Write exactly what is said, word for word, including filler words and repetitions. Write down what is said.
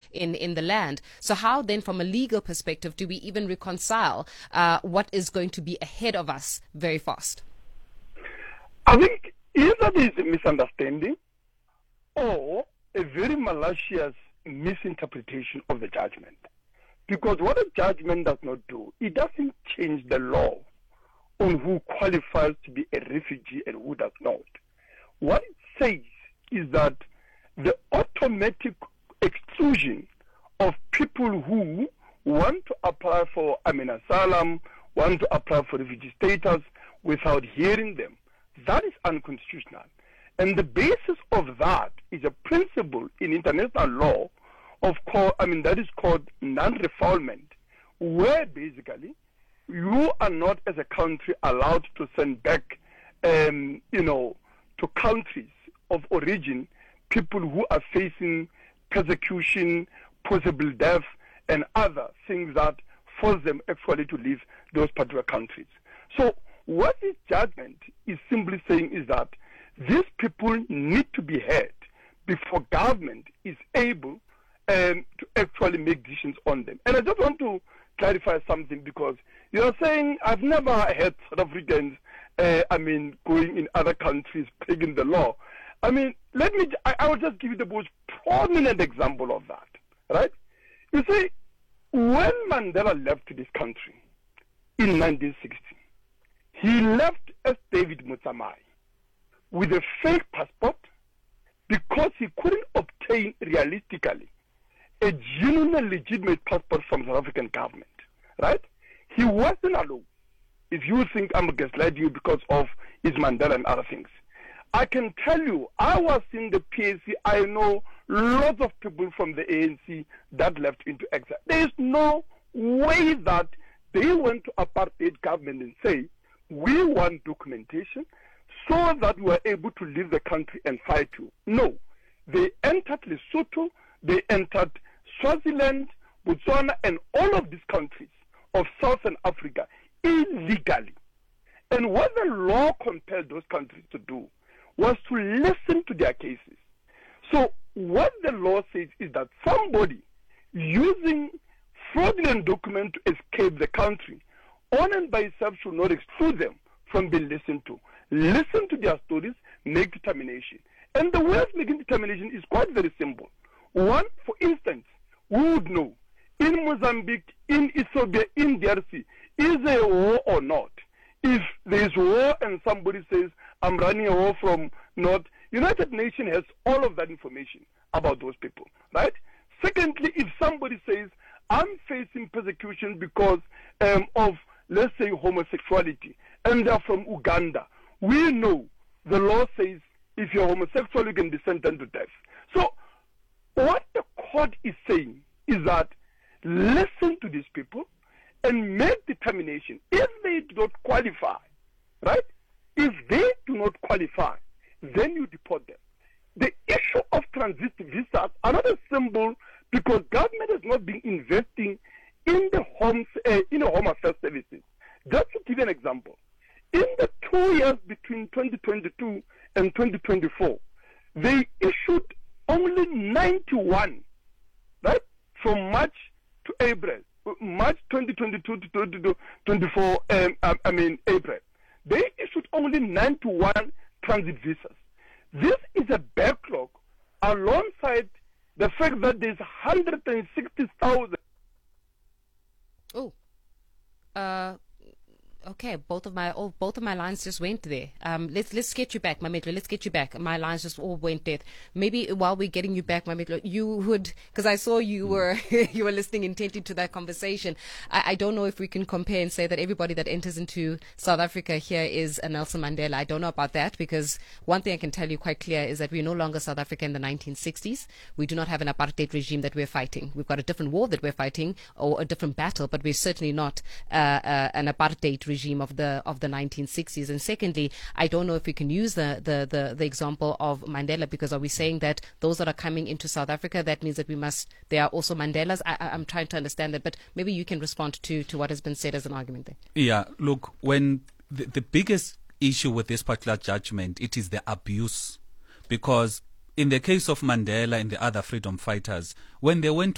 in, in the land. So how then, from a legal perspective, do we even reconcile uh, what is going to be ahead of us very fast? I think either there is a misunderstanding or a very malicious misinterpretation of the judgment. Because what a judgment does not do, it doesn't change the law on who qualifies to be a refugee and who does not. What it says is that the automatic exclusion of people who want to apply for I mean, asylum, want to apply for refugee status without hearing them, that is unconstitutional. And the basis of that is a principle in international law of call, I mean, that is called non-refoulement, where basically you are not, as a country, allowed to send back, um, you know, to countries of origin people who are facing persecution, possible death, and other things that force them actually to leave those particular countries. So what this judgment is simply saying is that these people need to be heard before government is able um, to actually make decisions on them. And I just want to clarify something, because you are saying I've never heard South Africans, uh, I mean, going in other countries breaking the law. I mean, let me, I, I will just give you the most prominent example of that, right? You see, when Mandela left this country in nineteen sixty, he left as David Motsamai with a fake passport because he couldn't obtain realistically a genuine legitimate passport from the South African government, right? He wasn't alone. If you think I'm gaslighting you because of his Mandela and other things, I can tell you, I was in the P A C, I know lots of people from the A N C that left into exile. There is no way that they went to apartheid government and say, we want documentation so that we are able to leave the country and fight you. No. They entered Lesotho, they entered Swaziland, Botswana, and all of these countries of Southern Africa illegally. And what the law compelled those countries to do was to listen to their cases. So what the law says is that somebody using fraudulent document to escape the country on and by itself should not exclude them from being listened to. Listen to their stories, make determination. And the way of making determination is quite very simple. One, for instance, we would know in Mozambique, in Ethiopia, in D R C, is there a war or not? If there is war and somebody says, I'm running a war from North, United Nations has all of that information about those people, right? Secondly, if somebody says, I'm facing persecution because um, of, let's say, homosexuality, and they're from Uganda, we know the law says if you're homosexual, you can be sentenced to death. So what the court is saying is that listen to these people and make determination. If they do not qualify, right? If they do not qualify, then you deport them. The issue of transit visas are not a symbol because government has not been investing in the homes, uh, in the home affairs services. Just to give you an example, in the two years between twenty twenty-two and twenty twenty-four, they issued only ninety-one, right? From March to April, March twenty twenty-two to twenty twenty-four, um, I mean April. They issued only ninety-one transit visas. This is a backlog alongside the fact that there's one hundred sixty thousand. Oh, uh, okay. Both of my oh, both of my lines just went there. Um, let's let's get you back, Mametlo. Let's get you back. My lines just all went dead. Maybe while we're getting you back, Mametlo, you would, because I saw you were you were listening intently to that conversation. I, I don't know if we can compare and say that everybody that enters into South Africa here is a Nelson Mandela. I don't know about that, because one thing I can tell you quite clear is that we're no longer South Africa in the nineteen sixties. We do not have an apartheid regime that we're fighting. We've got a different war that we're fighting, or a different battle, but we're certainly not uh, uh, an apartheid regime of the of the nineteen sixties. And secondly, I don't know if we can use the, the, the, the example of Mandela, because are we saying that those that are coming into South Africa, that means that we must, they are also Mandelas? I, I'm trying to understand that, but maybe you can respond to, to what has been said as an argument there. Yeah, look, when the, the biggest issue with this particular judgment, it is the abuse, because in the case of Mandela and the other freedom fighters, when they went